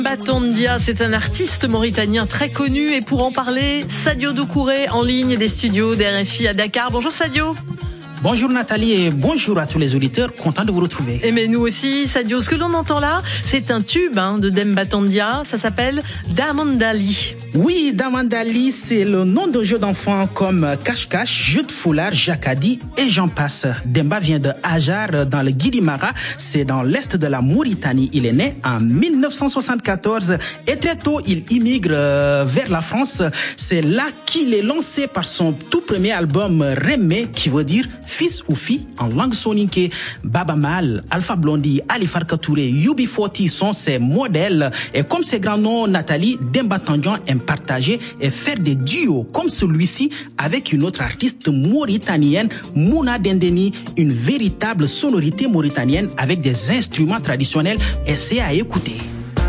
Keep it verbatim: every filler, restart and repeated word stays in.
Batondia, c'est un artiste mauritanien très connu et pour en parler, Sadio Doucouré en ligne des studios d'R F I à Dakar. Bonjour Sadio. Bonjour Nathalie et bonjour à tous les auditeurs, content de vous retrouver. Et mais nous aussi Sadio, ce que l'on entend là, c'est un tube hein, de Demba Tondia, ça s'appelle Damandali. Oui, Damandali, c'est le nom de jeux d'enfants comme cache-cache, jeu de foulard, jacadi et j'en passe. Demba vient de Ajar dans le Guidimara, c'est dans l'est de la Mauritanie. Il est né en mille neuf cent soixante-quatorze et très tôt il immigre vers la France. C'est là qu'il est lancé par son tout premier album Rémé, qui veut dire fils ou fille en langue soninké. Baba Mal, Alpha Blondy, Ali Farka Touré, U B quarante sont ses modèles. Et comme ses grands noms, Nathalie, Demba Tondia aime partager et faire des duos comme celui-ci avec une autre artiste mauritanienne, Mouna Dendeni, une véritable sonorité mauritanienne avec des instruments traditionnels. Essayez à écouter.